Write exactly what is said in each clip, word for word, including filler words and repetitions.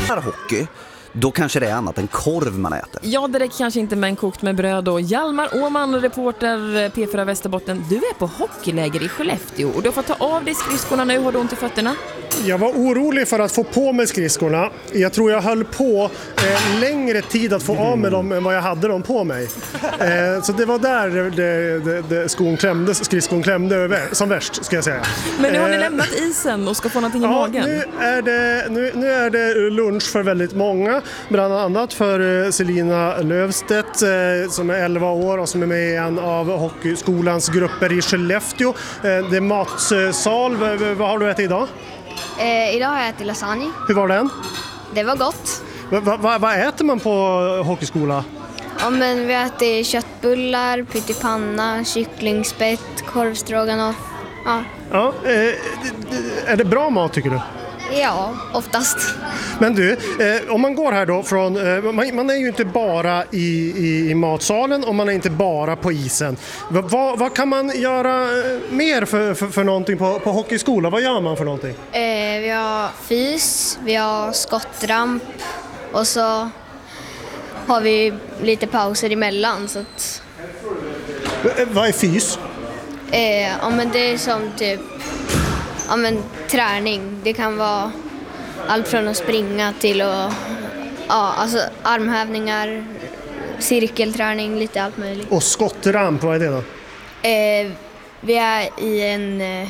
hockey, då kanske det är annat än korv man äter. Ja, det räcker kanske inte med en kokt med bröd. Och Hjalmar Åman, reporter P fyra Västerbotten. Du är på hockeyläger i Skellefteå och du har fått ta av dig skridskorna nu. Har du ont i fötterna? Jag var orolig för att få på mig skridskorna. Jag tror jag höll på eh, längre tid att få av med dem än vad jag hade dem på mig. Eh, så det var där det, det, det skon klämde, skridskon klämde över, som värst, ska jag säga. Men nu har ni eh, lämnat isen och ska få någonting i ja, magen. Nu är, det, nu, nu är det lunch för väldigt många. Bland annat för Selina Lövstedt eh, som är elva år och som är med i en av hockeyskolans grupper i Skellefteå. Eh, det är matsal. V- v- vad har du ätit idag? Eh, idag har jag ätit lasagne. Hur var den? Det var gott. Va, va, vad äter man på hockeyskola? Ja, men vi har ätit köttbullar, pyttipanna, kycklingspett, korvstroganoff. Ja. Ja, eh, är det bra mat tycker du? Ja, oftast. Men du, eh, om man går här då från, eh, man, man är ju inte bara i, i, i matsalen och man är inte bara på isen. Va, vad, vad kan man göra eh, mer för, för, för någonting på, på hockeyskola? Vad gör man för någonting? Eh, vi har fys, vi har skottramp och så har vi lite pauser emellan. Så att, Eh, vad är fys? eh, ja, men det är som typ ja, men, träning. Det kan vara allt från att springa till att, ja, alltså armhävningar, cirkelträning, lite allt möjligt. Och skottramp, vad är det då? Eh, vi är i en, eh,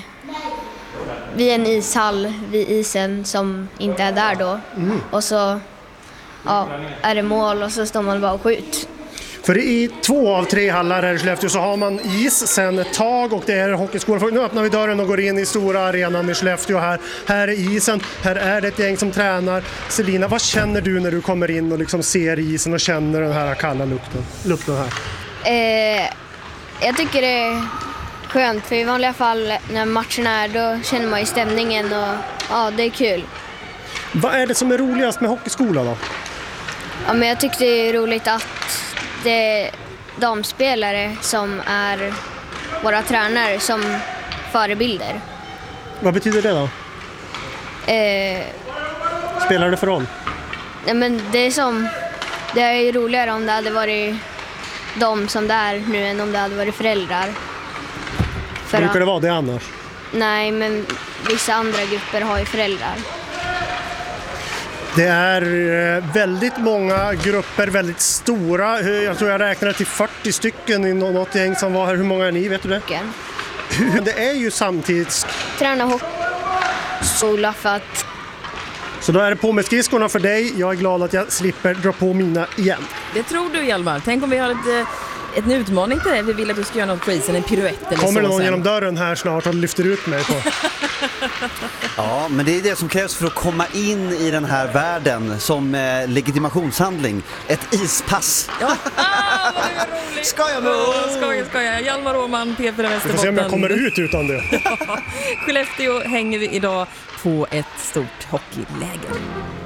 vi är en ishall vid isen som inte är där då. Mm. Och så ja, är det mål och så står man bara och skjut. För i två av tre hallar här i Skellefteå så har man is sen ett tag och det är hockeyskolan. Nu öppnar vi dörren och går in i stora arenan i Skellefteå här. Här är isen, här är det ett gäng som tränar. Selina, vad känner du när du kommer in och liksom ser isen och känner den här kalla lukten, lukten här? Eh, jag tycker det är skönt för i vanliga fall när matchen är då känner man ju stämningen och ja, det är kul. Vad är det som är roligast med hockeyskolan då? Ja, men jag tycker det är roligt att det är damspelare som är våra tränare som förebilder. Vad betyder det då? Eh, Spelar det för roll? nej, men det är som det är ju roligare om det hade varit de som det är nu än om det hade varit föräldrar. För Brukar det att, vara det annars? nej, men vissa andra grupper har ju föräldrar. Det är eh, väldigt många grupper, väldigt stora. Jag tror jag räknade till fyrtio stycken i något gäng som var här. Hur många är ni, vet du det? Det är ju samtidigt... Träna hockeyskola för att... Så då är det på med skridskorna för dig. Jag är glad att jag slipper dra på mina igen. Det tror du, Hjalmar. Tänk om vi har ett, ett, en utmaning till dig. Vi vill att du ska göra något på isen, en piruett eller Kommer så någon sen. genom dörren här snart och lyfter ut mig på. Ja, men det är det som krävs för att komma in i den här världen som eh, legitimationshandling. Ett ispass. Ja, ah, vad det är roligt. Skoja nu! Skoja, skoja. Hjalmar Åman, P fyra Västerbotten. Vi får se om jag kommer ut utan det. Skellefteå hänger vi idag på ett stort hockeyläger.